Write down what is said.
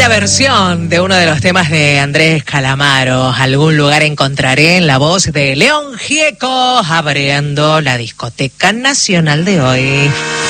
Una versión de uno de los temas de Andrés Calamaro, Algún lugar encontraré, en la voz de León Gieco, abriendo la discoteca nacional de hoy.